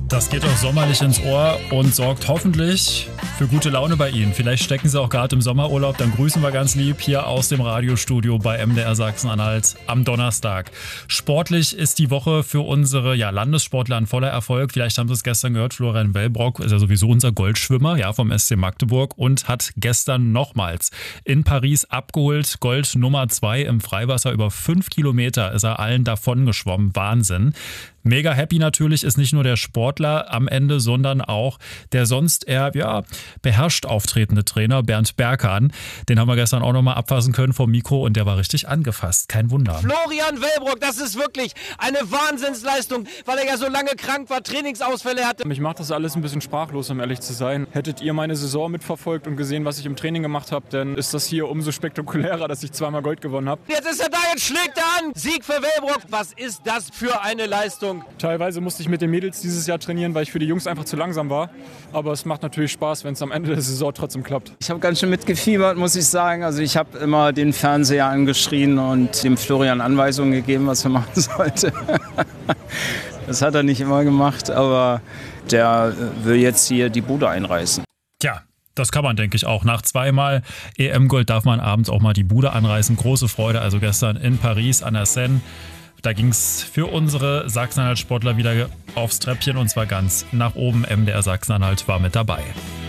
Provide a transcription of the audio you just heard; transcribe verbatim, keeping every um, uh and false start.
Das geht auch sommerlich ins Ohr und sorgt hoffentlich für gute Laune bei Ihnen. Vielleicht stecken Sie auch gerade im Sommerurlaub, dann grüßen wir ganz lieb hier aus dem Radiostudio bei M D R Sachsen-Anhalt am Donnerstag. Sportlich ist die Woche für unsere ja, Landessportler ein voller Erfolg. Vielleicht haben Sie es gestern gehört, Florian Wellbrock ist ja sowieso unser Goldschwimmer ja, vom S C Magdeburg und hat gestern nochmals in Paris abgeholt. Gold Nummer zwei im Freiwasser, über fünf Kilometer ist er allen davon geschwommen. Wahnsinn. Mega happy natürlich ist nicht nur der Sportler am Ende, sondern auch der sonst eher ja, beherrscht auftretende Trainer Bernd Berkan. Den haben wir gestern auch nochmal abfassen können vom Mikro und der war richtig angefasst. Kein Wunder. Florian Wellbrock, das ist wirklich eine Wahnsinnsleistung, weil er ja so lange krank war, Trainingsausfälle hatte. Mich macht das alles ein bisschen sprachlos, um ehrlich zu sein. Hättet ihr meine Saison mitverfolgt und gesehen, was ich im Training gemacht habe, dann ist das hier umso spektakulärer, dass ich zweimal Gold gewonnen habe. Jetzt ist er da, jetzt schlägt er an. Sieg für Wellbrock. Was ist das für eine Leistung? Teilweise musste ich mit den Mädels dieses Jahr trainieren, weil ich für die Jungs einfach zu langsam war. Aber es macht natürlich Spaß, wenn es am Ende der Saison trotzdem klappt. Ich habe ganz schön mitgefiebert, muss ich sagen. Also ich habe immer den Fernseher angeschrien und dem Florian Anweisungen gegeben, was er machen sollte. Das hat er nicht immer gemacht, aber der will jetzt hier die Bude einreißen. Tja. Das kann man, denke ich, auch. Nach zweimal E M-Gold darf man abends auch mal die Bude anreißen. Große Freude, also gestern in Paris an der Seine. Da ging es für unsere Sachsen-Anhalt-Sportler wieder aufs Treppchen und zwar ganz nach oben. M D R Sachsen-Anhalt war mit dabei.